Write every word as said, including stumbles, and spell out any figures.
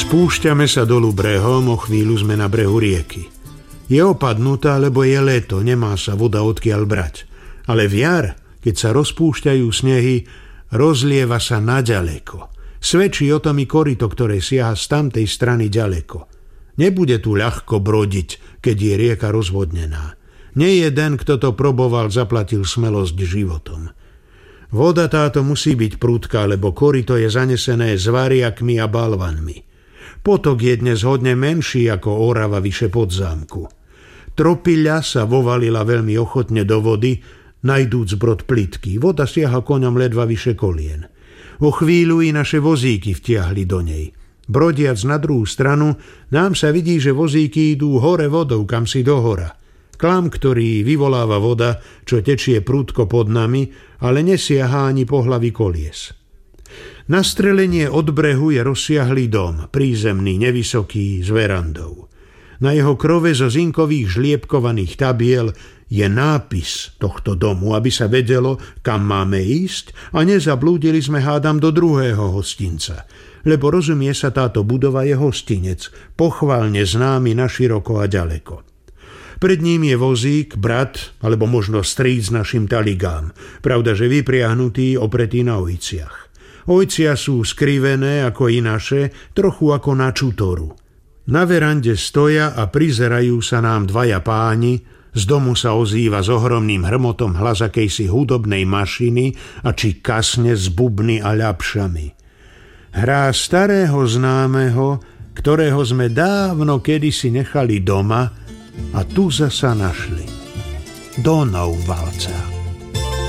Spúšťame sa dolu brehom, o chvíľu sme na brehu rieky. Je opadnutá, lebo je leto, nemá sa voda odkiaľ brať. Ale v jar, keď sa rozpúšťajú snehy, rozlieva sa naďaleko. Svedčí o tom i koryto, ktoré siaha z tamtej strany ďaleko. Nebude tu ľahko brodiť, keď je rieka rozvodnená. Nie jeden, kto to proboval, zaplatil smelosť životom. Voda táto musí byť prudká, lebo koryto je zanesené zvariakmi a balvanmi. Potok je dnes hodne menší ako Orava vyše Podzámku. Tropiľa sa vovalila veľmi ochotne do vody, najdúc brod plytký. Voda siaha koňom ledva vyše kolien. O chvíľu i naše vozíky vtiahli do nej. Brodiac na druhú stranu, nám sa vidí, že vozíky idú hore vodou, kam si do hora. Klam, ktorý vyvoláva voda, čo tečie prudko pod nami, ale nesiaha ani po hlavi kolies. Na strelenie od brehu je rozsiahlý dom, prízemný, nevysoký, s verandou. Na jeho krove zo zinkových žliepkovaných tabiel je nápis tohto domu, aby sa vedelo, kam máme ísť a nezablúdili sme, hádam, do druhého hostinca, lebo rozumie sa, táto budova je hostinec, pochválne známy naširoko a ďaleko. Pred ním je vozík, brat, alebo možno stríc našim taligám, pravda, že vypriahnutý, opretý na ojciach. Ojcia sú skrivené ako i naše, trochu ako na čutoru. Na verande stoja a prizerajú sa nám dvaja páni, z domu sa ozýva s ohromným hrmotom hlas akejsi hudobnej mašiny a či kasne s bubny a ľapšami. Hrá starého známeho, ktorého sme dávno kedysi nechali doma a tu zasa našli. Donau valca.